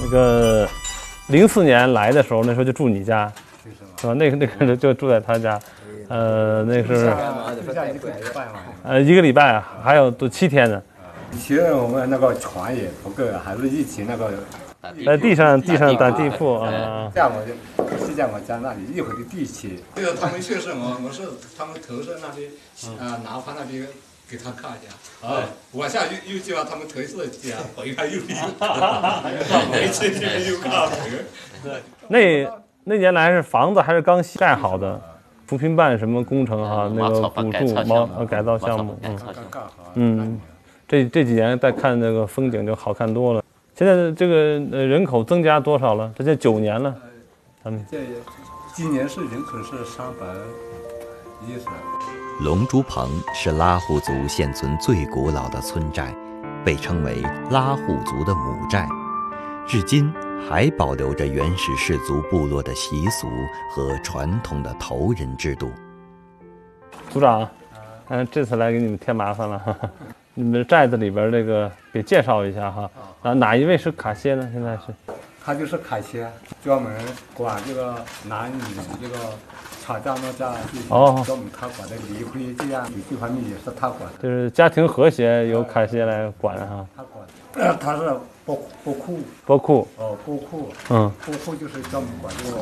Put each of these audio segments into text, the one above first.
那个04年来的时候，那时候就住你家，是吧？那个就住在他家，那是1个礼拜啊，还有都7天呢。 以前我们那个床也不够，还是一起那个在地上打地铺啊。 在我家那里一会儿的地契。 这个他们确实，我是他们投射那边南方那边给他看一下啊，往下又叫他们投射家，回来又回去又看。 那年来是房子还是刚盖好的，扶贫办什么工程哈，那个补助改造项目，这几年再看那个风景就好看多了。现在这个人口增加多少了？这就9年了，咱们今年是人口是310。 龙珠棚是拉祜族现存最古老的村寨，被称为拉祜族的母寨，至今还保留着原始氏族部落的习俗和传统的头人制度。 组长，这次来给你们添麻烦了，你们寨子里边这个给介绍一下哈。哪一位是卡歇呢？现在是？ 他就是卡歇，专门管这个男女这个吵架闹架这些，专门他管的离婚这样这方面也是他管的。 就是家庭和谐由卡歇来管哈。 他管，他是波库。 波库。 波库。波库就是专门管这个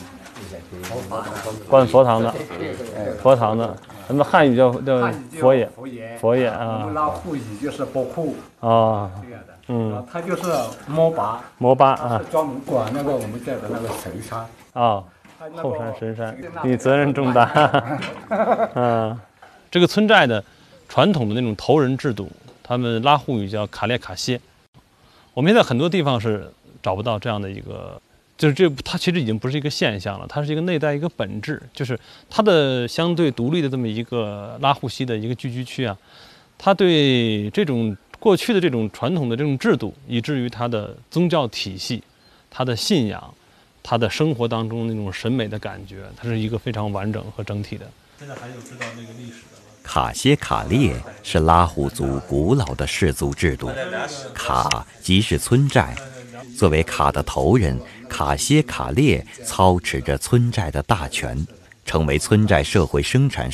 管佛堂的，佛堂的。咱们汉语叫佛爷啊。 我们拉祜语就是波库。 啊。 这样的。他就是摩巴啊，专门管那个我们这的那个神山啊，后山神山，你责任重大。这个村寨的传统的那种头人制度，他们拉祜语叫卡列卡歇。我们现在很多地方是找不到这样的一个，就是它其实已经不是一个现象了，它是一个内在一个本质，就是它的相对独立的这么一个拉祜西的一个聚居区啊，它对这种过去的这种传统的这种制度，以至于它的宗教体系、它的信仰、它的生活当中那种审美的感觉，它是一个非常完整和整体的。现在还有知道那个历史的吗？ 卡歇卡列是拉祜族古老的氏族制度，卡即是村寨，作为卡的头人，卡歇卡列操持着村寨的大权，成为村寨社会生产